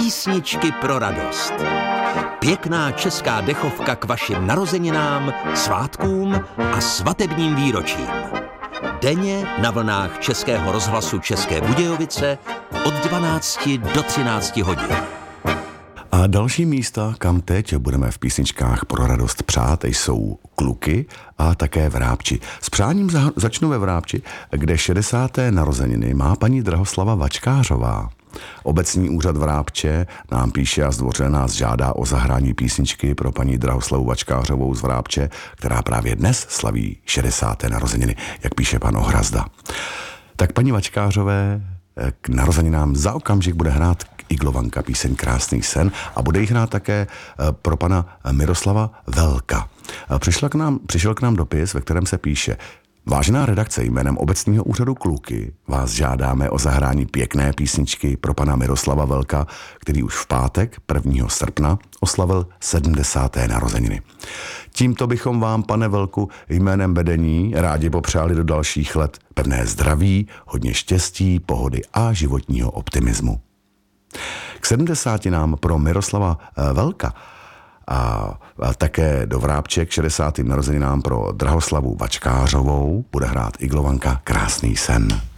Písničky pro radost. Pěkná česká dechovka k vašim narozeninám, svátkům a svatebním výročím. Denně na vlnách Českého rozhlasu České Budějovice od 12 do 13 hodin. A další místa, kam teď budeme v písničkách pro radost přát, jsou Kluky a také Vrápči. S přáním začnu ve Vrápči, kde 60. narozeniny má paní Drahoslava Vačkářová. Obecní úřad Vrápče nám píše a zdvořile nás žádá o zahrání písničky pro paní Drahoslavu Vačkářovou z Vrápče, která právě dnes slaví 60. narozeniny, jak píše pan Ohrazda. Tak paní Vačkářové k narozeninám za okamžik bude hrát Iglovanka píseň Krásný sen a bude jich hrát také pro pana Miroslava Velka. Přišel k nám dopis, ve kterém se píše: Vážená redakce, jménem obecního úřadu Kluky vás žádáme o zahrání pěkné písničky pro pana Miroslava Velka, který už v pátek 1. srpna oslavil 70. narozeniny. Tímto bychom vám, pane Velku, jménem vedení rádi popřáli do dalších let pevné zdraví, hodně štěstí, pohody a životního optimismu. K 70 nám pro Miroslava Velka a také do Vrápče k 60. narozeninám pro Drahoslavu Vačkářovou bude hrát Iglovanka Krásný sen.